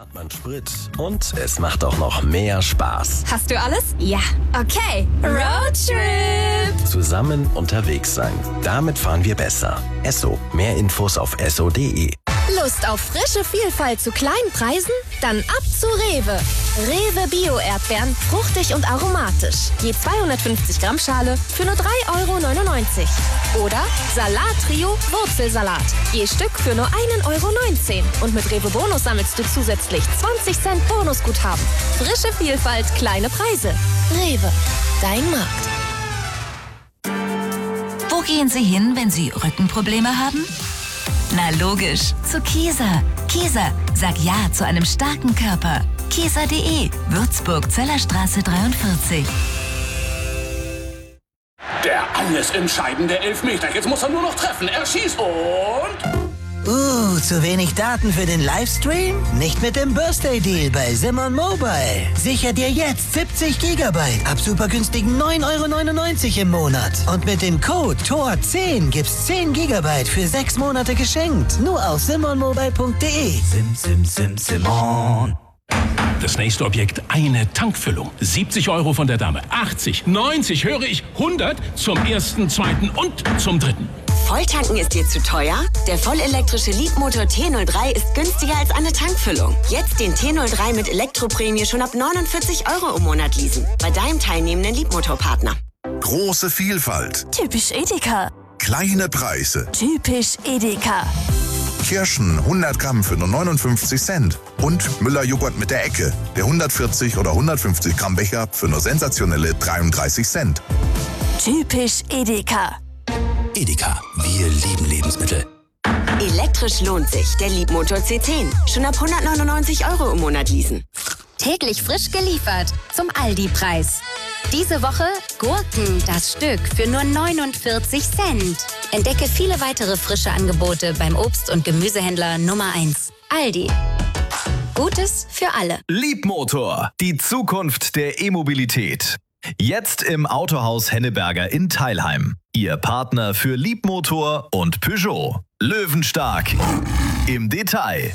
spart man Sprit und es macht auch noch mehr Spaß. Hast du alles? Ja. Okay. Roadtrip! Zusammen unterwegs sein. Damit fahren wir besser. Esso. Mehr Infos auf esso.de. Lust auf frische Vielfalt zu kleinen Preisen? Dann ab zu Rewe. Rewe Bio-Erdbeeren, fruchtig und aromatisch. Je 250 Gramm Schale für nur 3,99 €. Oder Salat-Trio Wurzelsalat. Je Stück für nur 1,19 €. Und mit Rewe Bonus sammelst du zusätzlich 20 Cent Bonusguthaben. Frische Vielfalt, kleine Preise. Rewe, dein Markt. Wo gehen Sie hin, wenn Sie Rückenprobleme haben? Na logisch, zu Kieser. Kieser, sag Ja zu einem starken Körper. Kieser.de, Würzburg, Zellerstraße 43. Der alles entscheidende Elfmeter. Jetzt muss er nur noch treffen. Er schießt und... zu wenig Daten für den Livestream? Nicht mit dem Birthday Deal bei Simon Mobile. Sicher dir jetzt 70 GB ab super günstigen 9,99 € im Monat. Und mit dem Code TOR10 gibt's 10 GB für 6 Monate geschenkt. Nur auf simonmobile.de. Simon. Das nächste Objekt, eine Tankfüllung. 70 € von der Dame. 80, 90, höre ich, 100 zum ersten, zweiten und zum dritten. Volltanken ist dir zu teuer? Der vollelektrische Leapmotor T03 ist günstiger als eine Tankfüllung. Jetzt den T03 mit Elektroprämie schon ab 49 € im Monat leasen. Bei deinem teilnehmenden Leapmotor-Partner. Große Vielfalt. Typisch Edeka. Kleine Preise. Typisch Edeka. Kirschen 100 Gramm für nur 59 Cent. Und Müller-Joghurt mit der Ecke. Der 140 oder 150 Gramm Becher für nur sensationelle 33 Cent. Typisch Edeka. Edeka, wir lieben Lebensmittel. Elektrisch lohnt sich. Der Leapmotor C10. Schon ab 199 € im Monat leasen. Täglich frisch geliefert zum Aldi-Preis. Diese Woche Gurken, das Stück, für nur 49 Cent. Entdecke viele weitere frische Angebote beim Obst- und Gemüsehändler Nummer 1. Aldi. Gutes für alle. Leapmotor, die Zukunft der E-Mobilität. Jetzt im Autohaus Henneberger in Teilheim. Ihr Partner für Leapmotor und Peugeot. Löwenstark im Detail.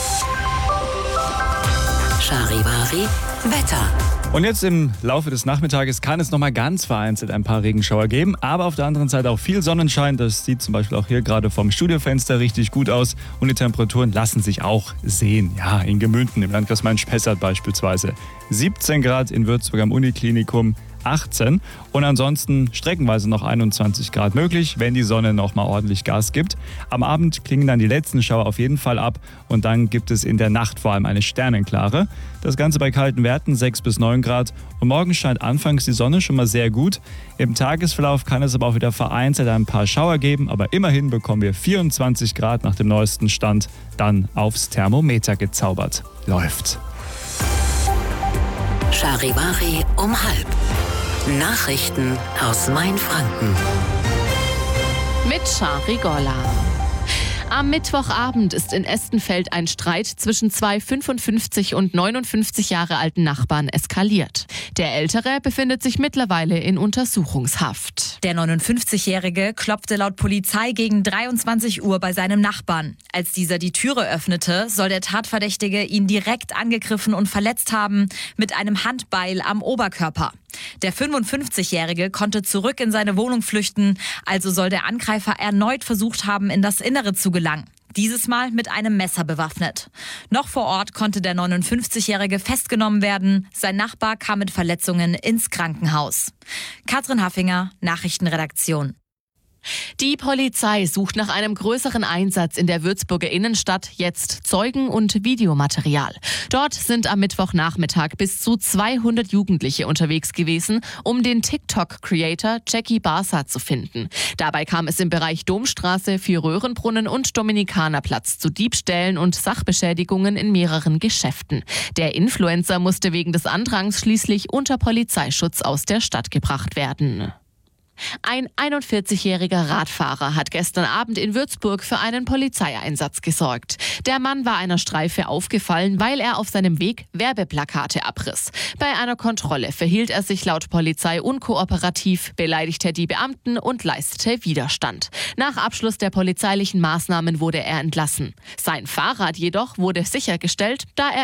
Charivari, Wetter. Und jetzt im Laufe des Nachmittages kann es nochmal ganz vereinzelt ein paar Regenschauer geben, aber auf der anderen Seite auch viel Sonnenschein. Das sieht zum Beispiel auch hier gerade vom Studiofenster richtig gut aus und die Temperaturen lassen sich auch sehen. Ja, in Gemünden, im Landkreis Main-Spessart beispielsweise. 17 Grad in Würzburg am Uniklinikum, 18 und ansonsten streckenweise noch 21 Grad möglich, wenn die Sonne noch mal ordentlich Gas gibt. Am Abend klingen dann die letzten Schauer auf jeden Fall ab und dann gibt es in der Nacht vor allem eine sternenklare. Das Ganze bei kalten Werten 6 bis 9 Grad und morgen scheint anfangs die Sonne schon mal sehr gut. Im Tagesverlauf kann es aber auch wieder vereinzelt ein paar Schauer geben, aber immerhin bekommen wir 24 Grad nach dem neuesten Stand dann aufs Thermometer gezaubert. Läuft. Charivari um 12:30. Nachrichten aus Mainfranken. Mit Shari Golla. Am Mittwochabend ist in Estenfeld ein Streit zwischen zwei 55 und 59 Jahre alten Nachbarn eskaliert. Der Ältere befindet sich mittlerweile in Untersuchungshaft. Der 59-Jährige klopfte laut Polizei gegen 23 Uhr bei seinem Nachbarn. Als dieser die Türe öffnete, soll der Tatverdächtige ihn direkt angegriffen und verletzt haben mit einem Handbeil am Oberkörper. Der 55-Jährige konnte zurück in seine Wohnung flüchten, also soll der Angreifer erneut versucht haben, in das Innere zu gelangen. Dieses Mal mit einem Messer bewaffnet. Noch vor Ort konnte der 59-Jährige festgenommen werden. Sein Nachbar kam mit Verletzungen ins Krankenhaus. Katrin Haffinger, Nachrichtenredaktion. Die Polizei sucht nach einem größeren Einsatz in der Würzburger Innenstadt jetzt Zeugen und Videomaterial. Dort sind am Mittwochnachmittag bis zu 200 Jugendliche unterwegs gewesen, um den TikTok-Creator Jackie Barsa zu finden. Dabei kam es im Bereich Domstraße, Vierröhrenbrunnen und Dominikanerplatz zu Diebstählen und Sachbeschädigungen in mehreren Geschäften. Der Influencer musste wegen des Andrangs schließlich unter Polizeischutz aus der Stadt gebracht werden. Ein 41-jähriger Radfahrer hat gestern Abend in Würzburg für einen Polizeieinsatz gesorgt. Der Mann war einer Streife aufgefallen, weil er auf seinem Weg Werbeplakate abriss. Bei einer Kontrolle verhielt er sich laut Polizei unkooperativ, beleidigte die Beamten und leistete Widerstand. Nach Abschluss der polizeilichen Maßnahmen wurde er entlassen. Sein Fahrrad jedoch wurde sichergestellt, da er